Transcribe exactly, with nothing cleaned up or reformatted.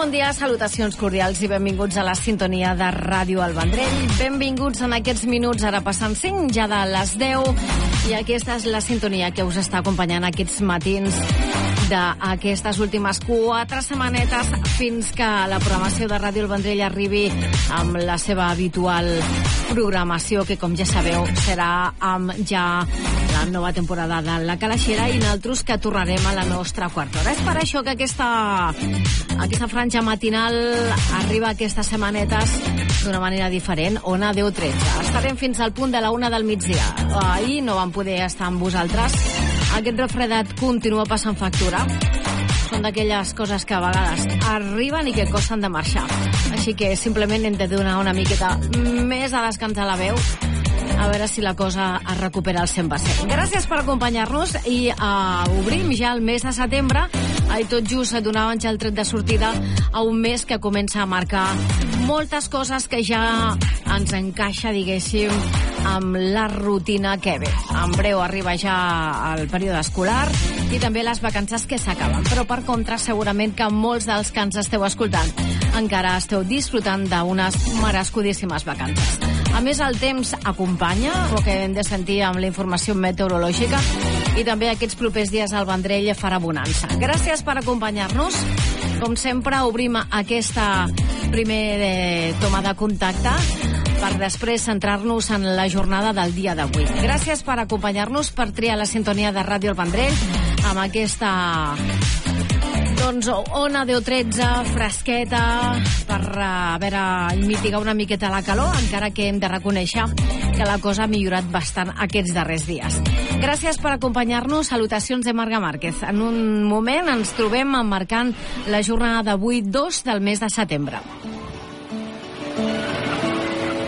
bon dia, salutacions cordials i benvinguts a la sintonia de Ràdio El Vendrell. Benvinguts en aquests minuts, ara passant cinc, ja de les deu, i aquesta és la sintonia que us està acompanyant aquests matins d'aquestes últimes quatre setmanetes fins que la programació de Ràdio El Vendrell arribi amb la seva habitual programació, que com ja sabeu serà amb ja la nova temporada de La Calaixera i nosaltres que tornarem a la nostra quarta hora. És per això que aquesta, aquesta franja matinal arriba aquestes setmanetes d'una manera diferent, Ona deu tretze. Estarem fins al punt de la una del migdia. Ahir no vam poder estar amb vosaltres. Aquest refredat continua passant factura. Són d'aquelles coses que a vegades arriben i que costen de marxar. Així que simplement hem de donar una miqueta més de descans a la veu, a veure si la cosa es recupera al cent per cent. Gràcies per acompanyar-nos i uh, obrim ja el mes de setembre. I tot just donaven ja el tret de sortida a un mes que comença a marcar moltes coses que ja ens encaixa, diguéssim, amb la rutina que ve. En breu arriba ja el període escolar i també les vacances que s'acaben. Però per contra, segurament que molts dels que ens esteu escoltant encara esteu disfrutant d'unes merescudíssimes vacances. A més, el temps acompanya, el que hem de sentir amb la informació meteorològica, i també aquests propers dies al Vendrell farà bonança. Gràcies per acompanyar-nos. Com sempre, obrim aquesta primer de toma de contacte per després centrar-nos en la jornada del dia d'avui. Gràcies per acompanyar-nos, per triar la sintonia de Ràdio El Vendrell amb aquesta, doncs, Ona deu tretze, fresqueta, per a veure, mitigar una miqueta la calor, encara que hem de reconèixer que la cosa ha millorat bastant aquests darrers dies. Gràcies per acompanyar-nos. Salutacions de Marga Márquez. En un moment ens trobem emmarcant la jornada d'avui, dos del mes de setembre.